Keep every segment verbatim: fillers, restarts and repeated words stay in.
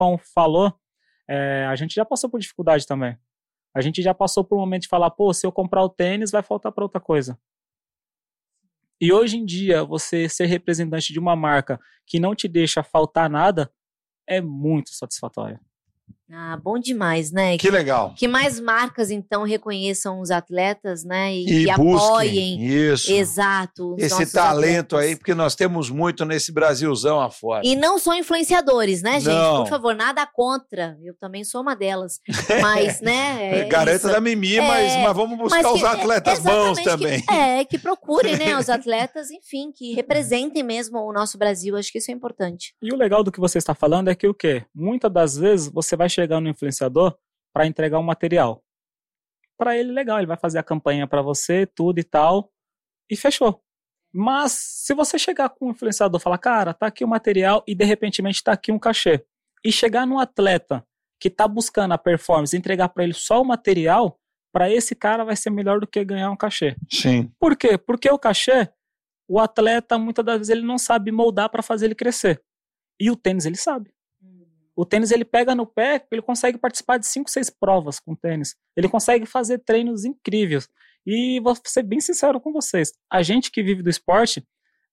Filipão falou, é, a gente já passou por dificuldade também. A gente já passou por um momento de falar, pô, se eu comprar o tênis, vai faltar para outra coisa. E hoje em dia, você ser representante de uma marca que não te deixa faltar nada, é muito satisfatório. Ah, bom demais, né? Que legal. Que mais marcas, então, reconheçam os atletas, né? E, E e busquem apoiem. isso. Exato. os Esse nossos talento atletas. aí, porque nós temos muito nesse Brasilzão afora. E não são influenciadores, né, gente? Não. Por favor, nada contra. Eu também sou uma delas. Mas, né? É Garanta isso. da Mimi, É, mas, mas vamos buscar Mas os que- atletas bons exatamente, também. Que, é, que procurem, né, os atletas, enfim, que representem mesmo o nosso Brasil. Acho que isso é importante. E o legal do que você está falando é que o quê? Muitas das vezes você vai chegar no influenciador para entregar um material. Para ele, legal, ele vai fazer a campanha para você, tudo e tal, e fechou. Mas se você chegar com um influenciador e falar, cara, tá aqui o material e de repente tá aqui um cachê, e chegar num atleta que tá buscando a performance e entregar para ele só o material, para esse cara vai ser melhor do que ganhar um cachê. Sim. Por quê? Porque o cachê, o atleta muitas das vezes ele não sabe moldar para fazer ele crescer. E o tênis ele sabe. O tênis ele pega no pé, ele consegue participar de cinco, seis provas com tênis. Ele consegue fazer treinos incríveis. E vou ser bem sincero com vocês, a gente que vive do esporte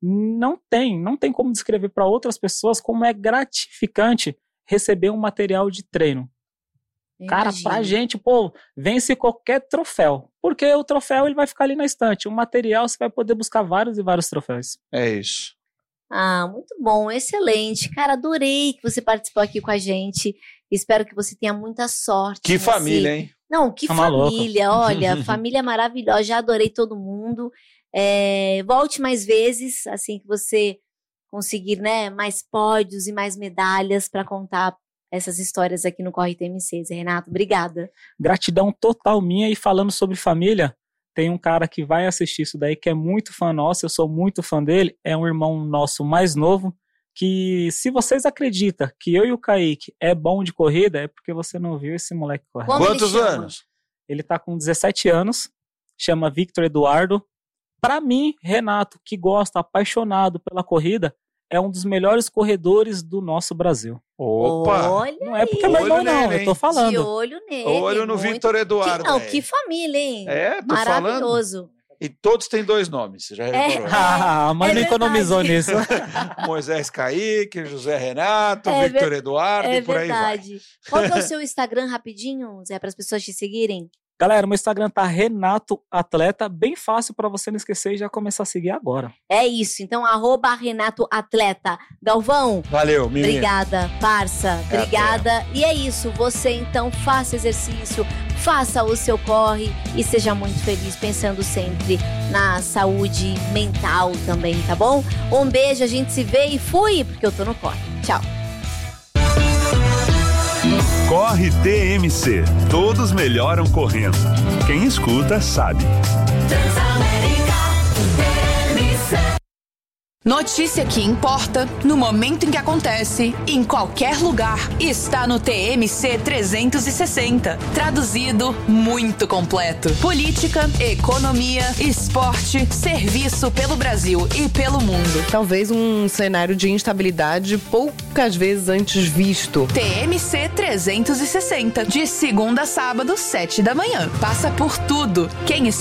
não tem, não tem como descrever para outras pessoas como é gratificante receber um material de treino. Cara, Imagina. pra gente, pô, vence qualquer troféu. Porque o troféu ele vai ficar ali na estante. O material você vai poder buscar vários e vários troféus. É isso. Ah, muito bom, excelente. Cara, adorei que você participou aqui com a gente. Espero que você tenha muita sorte. Que nesse- família, hein? Não, que Tá maluco. família, olha, família maravilhosa, já adorei todo mundo. É, volte mais vezes, assim que você conseguir, né, mais pódios e mais medalhas para contar essas histórias aqui no Corre T M C. Zé Renato, obrigada. Gratidão total minha. E falando sobre família, tem um cara que vai assistir isso daí que é muito fã nosso, eu sou muito fã dele, é um irmão nosso mais novo, que se vocês acreditam que eu e o Kaique é bom de corrida, é porque você não viu esse moleque correr. Como ele Quantos chama? anos? Ele tá com dezessete anos, chama Victor Eduardo. Pra mim, Renato, que gosta, apaixonado pela corrida, é um dos melhores corredores do nosso Brasil. Opa! Olha Não é porque é meu Olho irmão, não, nele, eu tô hein? de falando. olho nele. Olho no muito- Victor Eduardo. Que, não, aí. que família, hein? É, tô falando. Maravilhoso. E todos têm dois nomes, você já É. reparou? Ah, a mãe É não economizou verdade. nisso. Moisés Kaique, José Renato, É Victor ver- Eduardo É e por aí vai. verdade. Qual que é o seu Instagram rapidinho, Zé, para as pessoas te seguirem? Galera, meu Instagram tá Renato Atleta, bem fácil pra você não esquecer e já começar a seguir agora. É isso, então arroba Renato Atleta. Galvão, Valeu, Mimi. obrigada, parça, Até. obrigada. E é isso, você então faça exercício, faça o seu corre e seja muito feliz, pensando sempre na saúde mental também, tá bom? Um beijo, a gente se vê e fui, porque eu tô no corre. Tchau. Corre T M C. Todos melhoram correndo. Quem escuta sabe. Notícia que importa, no momento em que acontece, em qualquer lugar, está no T M C trezentos e sessenta. Traduzido, muito completo. Política, economia, esporte, serviço pelo Brasil e pelo mundo. Talvez um cenário de instabilidade poucas vezes antes visto. T M C trezentos e sessenta, de segunda a sábado, sete da manhã. Passa por tudo. Quem